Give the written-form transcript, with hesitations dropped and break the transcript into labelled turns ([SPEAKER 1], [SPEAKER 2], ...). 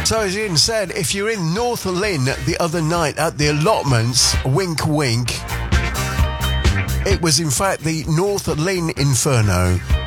[SPEAKER 1] So as Ian said, if you're in North Lynn the other night at the allotments, wink wink, it was in fact the North Lynn Inferno.